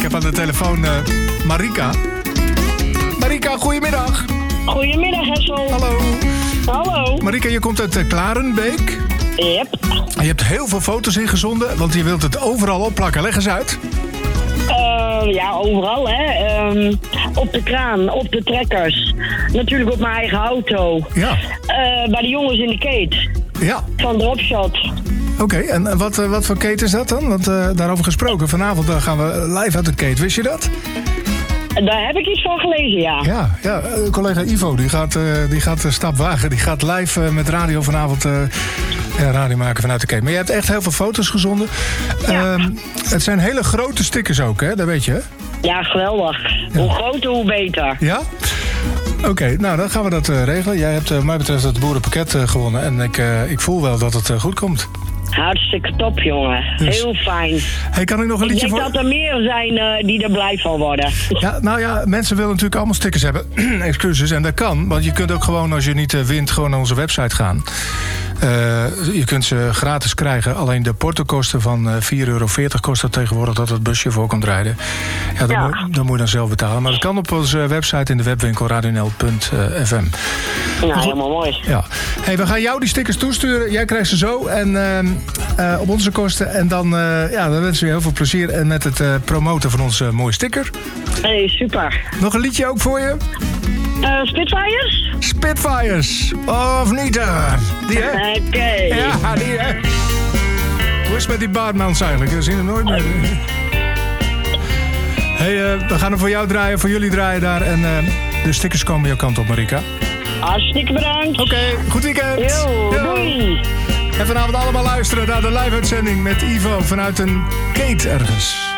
heb aan de telefoon Marika. Marika, goedemiddag. Goedemiddag, Hessel. Hallo. Hallo. Marika, je komt uit Klarenbeek. Yep. Je hebt heel veel foto's ingezonden, want je wilt het overal opplakken. Leg eens uit. Ja, overal, hè. Op de kraan, op de trekkers. Natuurlijk op mijn eigen auto. Ja. Bij de jongens in de kate. Ja. Van Dropshot. Oké, en wat voor kate is dat dan? Want daarover gesproken, vanavond gaan we live uit de kate. Wist je dat? Daar heb ik iets van gelezen, ja. Ja, collega Ivo, die gaat de stap wagen. Die gaat live met radio vanavond radio maken vanuit de kate. Maar je hebt echt heel veel foto's gezonden. Ja. Het zijn hele grote stickers ook, hè? Dat weet je, hè? Ja, geweldig. Ja. Hoe groter, hoe beter. Ja? Oké, nou dan gaan we dat regelen. Jij hebt, wat mij betreft, het boerenpakket gewonnen. En ik voel wel dat het goed komt. Hartstikke top, jongen. Dus. Heel fijn. Hey, kan ik nog een Ik liedje denk voor... dat er meer zijn die er blij van worden. Ja, nou ja, mensen willen natuurlijk allemaal stickers hebben. Excuses, en dat kan. Want je kunt ook gewoon, als je niet wint, gewoon naar onze website gaan. Je kunt ze gratis krijgen. Alleen de portokosten van €4,40 kost dat tegenwoordig dat het busje voor komt rijden. Ja, dat moet je dan zelf betalen. Maar dat kan op onze website in de webwinkel radionl.fm. Nou, helemaal mooi. Ja. Hey, we gaan jou die stickers toesturen. Jij krijgt ze zo en op onze kosten. En dan wensen we je heel veel plezier en met het promoten van onze mooie sticker. Hey, super. Nog een liedje ook voor je? Spitfires? Spitfires. Of niet? Die, hè? Oké. Ja, die, hè? Hoe is het met die Baardmans eigenlijk? We zien hem nooit meer. Hey, we gaan hem voor jou draaien, voor jullie draaien daar. En de stickers komen jouw kant op, Marika. Hartstikke bedankt. Oké, goed weekend. Yo, doei. En vanavond allemaal luisteren naar de live-uitzending met Ivo vanuit een kate ergens.